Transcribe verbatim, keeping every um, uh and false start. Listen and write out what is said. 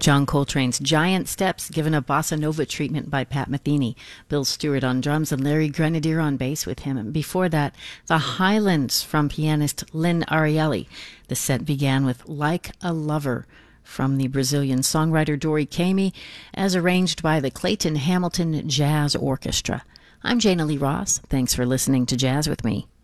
John Coltrane's Giant Steps, given a bossa nova treatment by Pat Metheny. Bill Stewart on drums and Larry Grenadier on bass with him. And before that, The Highlands from pianist Lynn Ariely. The set began with Like a Lover from the Brazilian songwriter Dori Caymmi, as arranged by the Clayton Hamilton Jazz Orchestra. I'm Jana Lee Ross. Thanks for listening to Jazz with me.